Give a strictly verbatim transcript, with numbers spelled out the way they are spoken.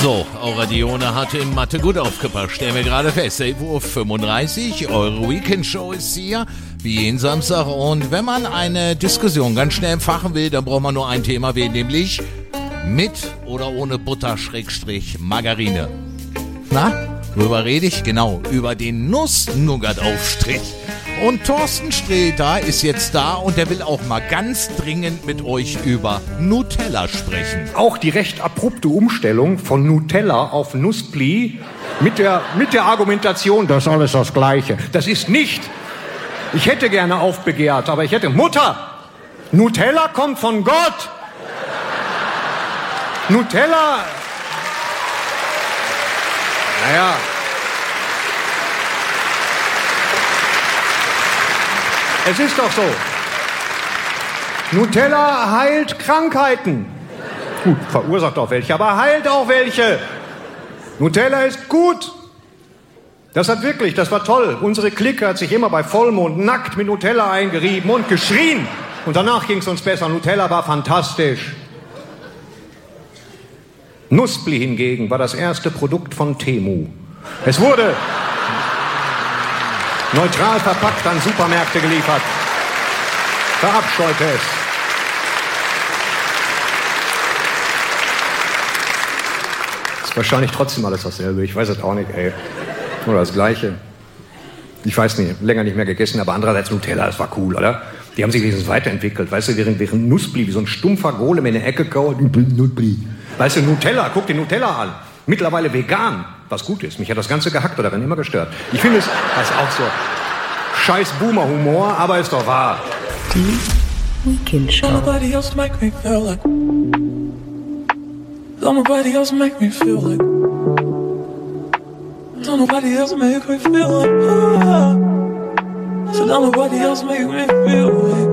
So, eure Dione hatte in Mathe gut aufgepasst. Stellen wir gerade fest, elf Uhr fünfunddreißig, eure Weekend-Show ist hier, wie jeden Samstag. Und wenn man eine Diskussion ganz schnell entfachen will, dann braucht man nur ein Thema wählen, nämlich mit oder ohne Butter Schrägstrich Margarine. Na, worüber rede ich? Genau, über den Nuss-Nougat-Aufstrich. Und Thorsten Sträter ist jetzt da und der will auch mal ganz dringend mit euch über Nutella sprechen. Auch die recht abrupte Umstellung von Nutella auf Nusspli mit der, mit der Argumentation, das ist alles das Gleiche. Das ist nicht. Ich hätte gerne aufbegehrt, aber ich hätte... Mutter! Nutella kommt von Gott! Nutella... Naja... Es ist doch so. Nutella heilt Krankheiten. Gut, verursacht auch welche, aber heilt auch welche. Nutella ist gut. Das hat wirklich, das war toll. Unsere Clique hat sich immer bei Vollmond nackt mit Nutella eingerieben und geschrien. Und danach ging es uns besser. Nutella war fantastisch. Nusspli hingegen war das erste Produkt von Temu. Es wurde... neutral verpackt an Supermärkte geliefert. Verabscheute es. Ist wahrscheinlich trotzdem alles dasselbe. Ich weiß es auch nicht, ey. Oder das Gleiche. Ich weiß nicht, länger nicht mehr gegessen, aber andererseits Nutella, das war cool, oder? Die haben sich wenigstens weiterentwickelt. Weißt du, während, während Nusspli wie so ein stumpfer Golem in der Ecke kaut. Weißt du, Nutella, guck dir Nutella an. Mittlerweile vegan, was gut ist. Mich hat das ganze Gehackte darin immer gestört. Ich finde es, das ist auch so scheiß Boomer-Humor, aber ist doch wahr. Die Weekend Show. Nobody else make me feel like. Don't nobody else make me feel like. Don't nobody else make me feel like. Ah. So don't nobody else make me feel like.